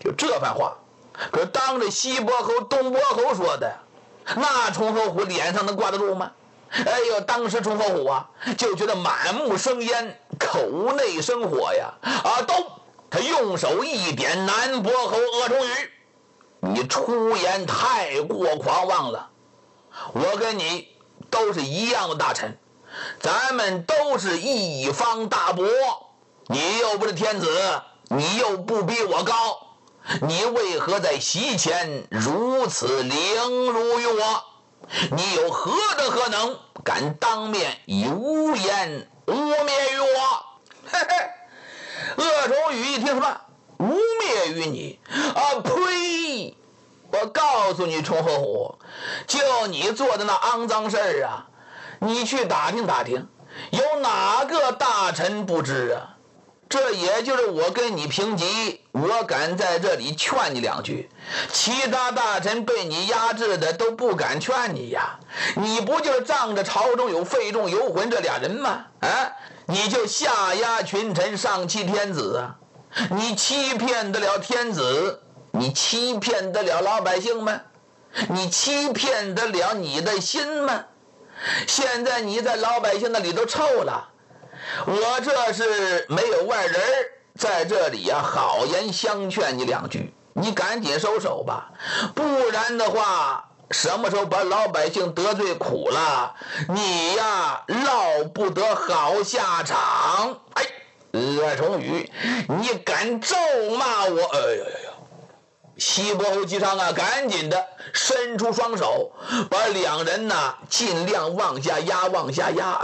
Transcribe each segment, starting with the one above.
就这番话，可是当着西伯侯、东伯侯说的，那崇侯虎脸上能挂得住吗？哎呦，当时崇侯虎啊，就觉得满目生烟，口内生火呀！他用手一点南伯侯鄂崇宇，你出言太过狂妄了。我跟你都是一样的大臣，咱们都是一方大伯，你又不是天子，你又不比我高，你为何在席前如此凌辱于我？你有何德何能，敢当面以污言污蔑于我？嘿嘿，鄂崇宇一听什么污蔑于你啊？呸！我告诉你，崇侯虎，就你做的那肮脏事儿啊，你去打听打听，有哪个大臣不知啊？这也就是我跟你平级，我敢在这里劝你两句，其他大臣被你压制的都不敢劝你呀。你不就是仗着朝中有费仲、游魂这俩人吗？啊，你就下压群臣，上欺天子啊！你欺骗得了天子，你欺骗得了老百姓吗？你欺骗得了你的心吗？现在你在老百姓那里都臭了，我这是没有外人在这里呀，好言相劝你两句，你赶紧收手吧，不然的话，什么时候把老百姓得罪苦了，你呀落不得好下场。哎，鄂崇宇，你敢咒骂我？哎呦呦呦！西伯侯姬昌啊，赶紧的伸出双手，把两人呐尽量往下压，往下压。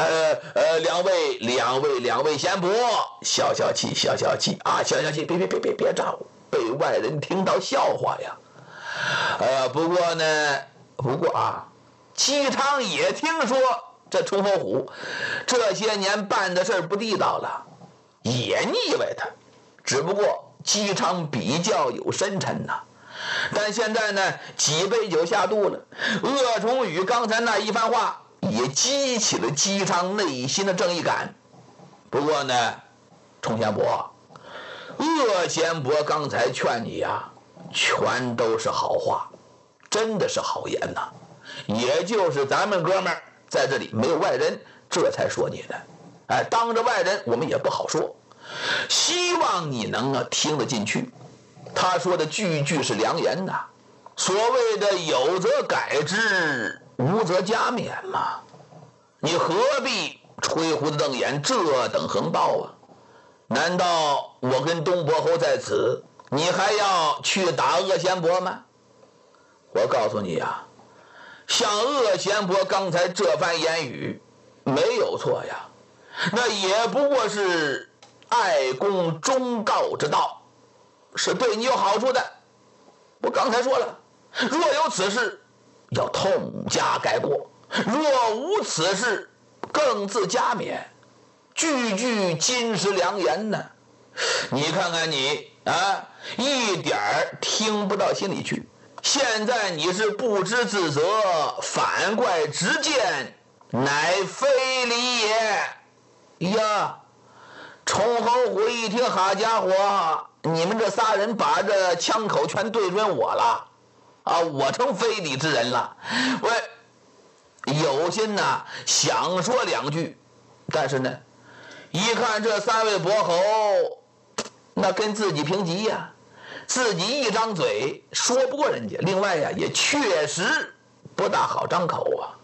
两位先伯，消消气啊，消消气，别吵，被外人听到笑话呀。不过啊，姬昌也听说这崇侯虎这些年办的事不地道了，也腻歪他，只不过姬昌比较有深沉呐。但现在呢，几杯酒下肚了，鄂崇宇刚才那一番话也激起了姬昌内心的正义感。不过呢，崇贤伯，鄂贤伯刚才劝你呀，全都是好话，真的是好言呐。也就是咱们哥们儿在这里没有外人，这才说你的。哎，当着外人我们也不好说，希望你能听得进去。他说的句句是良言呐，所谓的有则改之，无则加勉嘛。你何必吹胡子瞪眼，这等横暴啊？难道我跟东伯侯在此，你还要去打鄂贤伯吗？我告诉你啊，像鄂贤伯刚才这番言语没有错呀，那也不过是爱公忠告之道，是对你有好处的。我刚才说了，若有此事，要痛加改过；若无此事，更自加勉。句句金石良言呢。你看看你啊，一点儿听不到心里去。现在你是不知自责，反怪直谏，乃非礼也。呀，崇侯虎一听，好家伙，你们这仨人把这枪口全对准我了啊！我成非礼之人了。我有心呢想说两句，但是呢一看这三位伯侯那跟自己平级呀，自己一张嘴说不过人家，另外呀也确实不大好张口啊。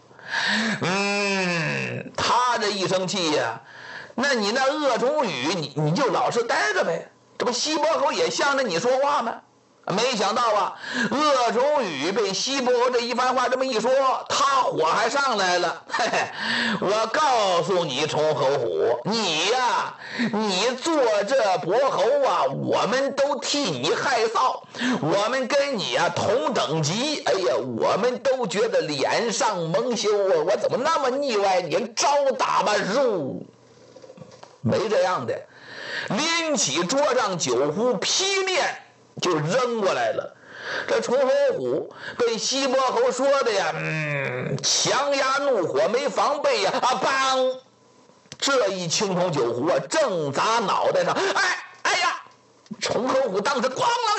他这一生气呀，那你那鄂崇宇你就老实待着呗，这不西伯侯也向着你说话吗？没想到啊，鄂崇宇被西伯侯这一番话这么一说，他火还上来了。嘿嘿，我告诉你，崇侯虎，你呀，你做这伯侯啊，我们都替你害臊，我们跟你啊同等级，哎呀，我们都觉得脸上蒙羞啊，我怎么那么腻歪你，招打吧入。没这样的，拎起桌上酒壶劈面就扔过来了。这崇侯虎被西伯侯说的呀，强压怒火没防备呀，梆！这一青铜酒壶啊，正砸脑袋上，哎呀！崇侯虎当时咣啷